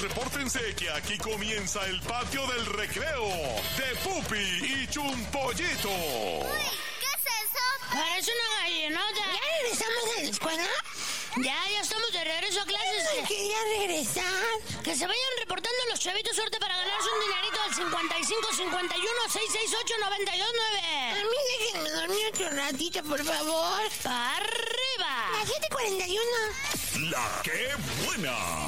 repórtense que aquí comienza el patio del recreo de Pupi y Chumpollito. Uy, ¿qué es eso? Parece una gallinota. ¿Ya regresamos a la escuela? Ya estamos de regreso a clases. Ay, quería regresar. Que se vayan reportando los chavitos suerte para ganarse un dinerito al 55 51 668 92 9. A mí déjenme dormir otro ratito, por favor. ¡Para arriba! Las 7:41. ¡La qué buena!